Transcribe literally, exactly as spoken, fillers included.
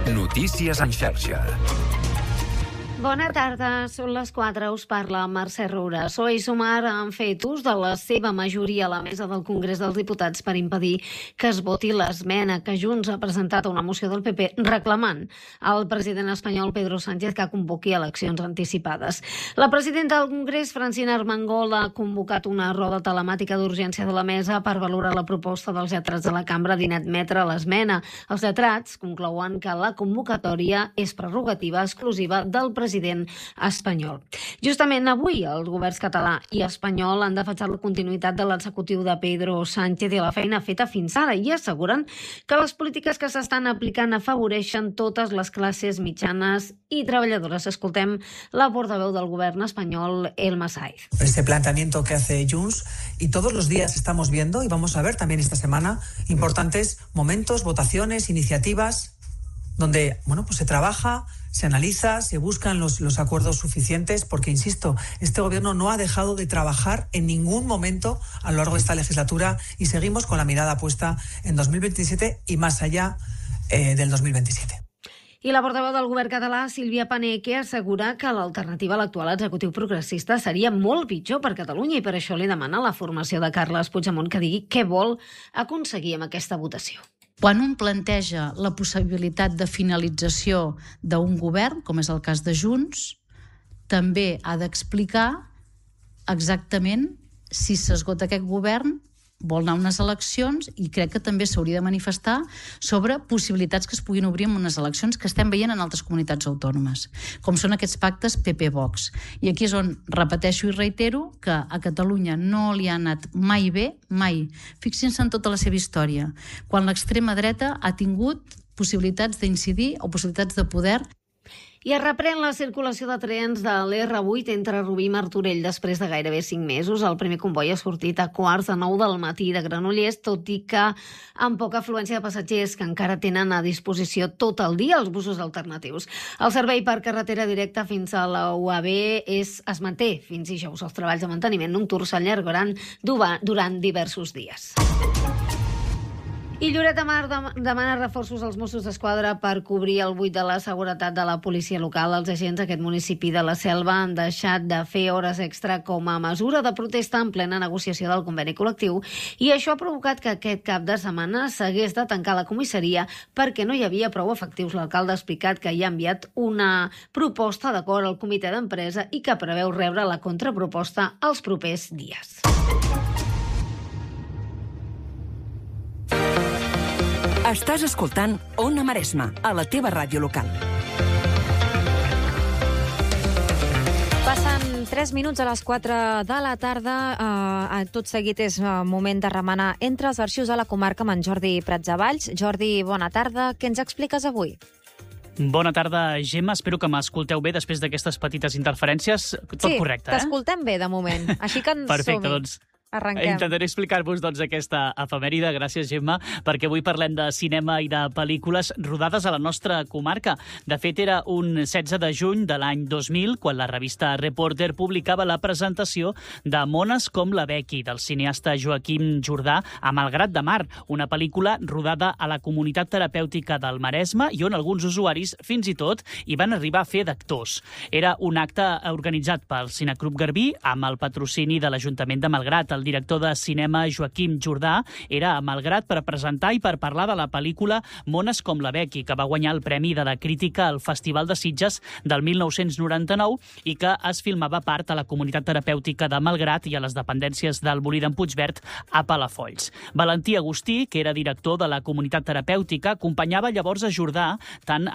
Notícies en xarxa. Bona tarda, són les quatre, us parla Mercè Roura. P S O E i Sumar han fet ús de la seva majoria a la mesa del Congrés dels Diputats per impedir que es voti l'esmena que Junts ha presentat a una moció del P P reclamant al president espanyol Pedro Sánchez que convoqui eleccions anticipades. La presidenta del Congrés, Francina Armengol, ha convocat una roda telemàtica d'urgència de la mesa per valorar la proposta dels lletrats de la cambra d'inadmetre l'esmena. Els lletrats conclouen que la convocatòria és prerrogativa exclusiva del president president espanyol. Justament avui els governs català i espanyol han defensat la continuïtat de l'executiu de Pedro Sánchez i la feina feta fins ara i asseguren que les polítiques que s'estan aplicant afavoreixen totes les classes mitjanes i treballadores. Escoltem la portaveu del govern espanyol, Elma Saiz. Ese planteamiento que hace Junts y todos los días estamos viendo y vamos a ver también esta semana importantes momentos, votaciones, iniciativas donde, bueno, pues se trabaja, se analiza, se buscan los, los acuerdos suficientes, porque, insisto, este gobierno no ha dejado de trabajar en ningún momento a lo largo de esta legislatura y seguimos con la mirada puesta en dos mil veintisiete y más allá eh, del dos mil veintisiete. I la portaveu del govern català, Sílvia Paneque, assegura que l'alternativa a l'actual executiu progressista seria molt pitjor per Catalunya i per això li demana la formació de Carles Puigdemont que digui què vol aconseguir amb aquesta votació. Quan un planteja la possibilitat de finalització d'un govern, com és el cas de Junts, també ha d'explicar exactament si s'esgota aquest govern, vol anar a unes eleccions i crec que també s'hauria de manifestar sobre possibilitats que es puguin obrir en unes eleccions que estem veient en altres comunitats autònomes, com són aquests pactes P P-Vox. I aquí és on repeteixo i reitero que a Catalunya no li ha anat mai bé, mai. Fixin-se en tota la seva història, quan l'extrema dreta ha tingut possibilitats d'incidir o possibilitats de poder. I es reprèn la circulació de trens de l'R vuit entre Rubí i Martorell després de gairebé cinc mesos. El primer comboi ha sortit a quarts de nou del matí de Granollers, tot i que amb poca afluència de passatgers que encara tenen a disposició tot el dia els busos alternatius. El servei per carretera directa fins a la U A B és, es manté fins dijous. Els treballs de manteniment nocturn s'allargaran durant diversos dies. I Lloret de Mar demana reforços als Mossos d'Esquadra per cobrir el buit de la seguretat de la policia local. Els agents d'aquest municipi de la Selva han deixat de fer hores extra com a mesura de protesta en plena negociació del conveni col·lectiu i això ha provocat que aquest cap de setmana s'hagués de tancar la comissaria perquè no hi havia prou efectius. L'alcalde ha explicat que hi ha enviat una proposta d'acord al comitè d'empresa i que preveu rebre la contraproposta els propers dies. Estàs escoltant Ona Maresma, a la teva ràdio local. Passen tres minuts a les quatre de la tarda. Uh, tot seguit és moment de remenar entre els arxius de la comarca amb en Jordi Pratsavalls. Jordi, bona tarda. Què ens expliques avui? Bona tarda, Gemma. Espero que m'escolteu bé després d'aquestes petites interferències. Tot sí, correcte, eh? Sí, t'escoltem bé de moment. Així que en Perfecte, som-hi. doncs Arrenquem. intentaré explicar-vos doncs, aquesta efemèride. Gràcies, Gemma, perquè avui parlem de cinema i de pel·lícules rodades a la nostra comarca. De fet, era un setze de juny de l'any dos mil, quan la revista Reporter publicava la presentació de Mones com la Becky, del cineasta Joaquim Jordà, a Malgrat de Mar, una pel·lícula rodada a la comunitat terapèutica del Maresme i on alguns usuaris, fins i tot, hi van arribar a fer d'actors. Era un acte organitzat pel Cineclub Garbí amb el patrocini de l'Ajuntament de Malgrat. El director de cinema Joaquim Jordà era a Malgrat per presentar i per parlar de la pel·lícula Mones com la Becky, que va guanyar el Premi de la Crítica al Festival de Sitges del mil nou-cents noranta-nou i que es filmava part a la comunitat terapèutica de Malgrat i a les dependències del Molí d'en Puigverd a Palafolls. Valentí Agustí, que era director de la comunitat terapèutica, acompanyava llavors a Jordà tant